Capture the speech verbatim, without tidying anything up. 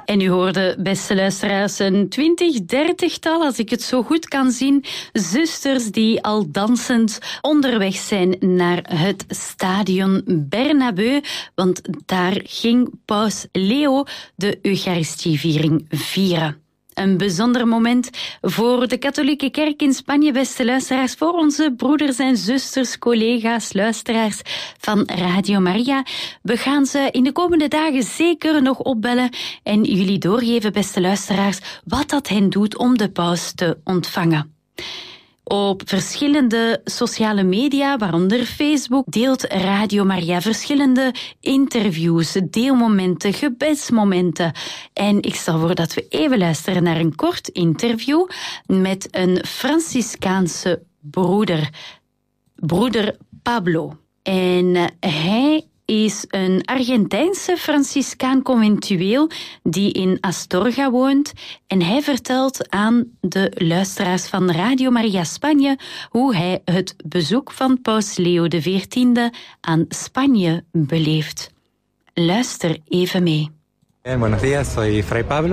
En u hoorde, beste luisteraars, een twintig, dertigtal, als ik het zo goed kan zien, zusters die al dansend onderweg zijn naar het stadion Bernabeu, want daar ging paus Leo de Eucharistieviering vieren. Een bijzonder moment voor de katholieke kerk in Spanje, beste luisteraars, voor onze broeders en zusters, collega's, luisteraars van Radio Maria. We gaan ze in de komende dagen zeker nog opbellen en jullie doorgeven, beste luisteraars, wat dat hen doet om de paus te ontvangen. Op verschillende sociale media, waaronder Facebook, deelt Radio Maria verschillende interviews, deelmomenten, gebedsmomenten. En ik stel voor dat we even luisteren naar een kort interview met een Franciscaanse broeder, broeder Pablo. En hij is een Argentijnse Franciscaan conventueel die in Astorga woont. En hij vertelt aan de luisteraars van Radio Maria Spanje hoe hij het bezoek van paus Leo de veertiende aan Spanje beleeft. Luister even mee. Buenos días, soy Fray Pablo.